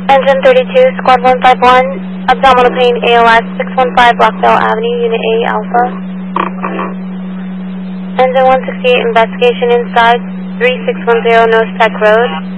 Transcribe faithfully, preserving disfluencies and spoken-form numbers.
Engine thirty-two, Squad one five one, abdominal pain, A L S, six one five Rockdale Avenue, Unit A, Alpha. Engine one sixty-eight, investigation inside, three six one zero North Tech Road.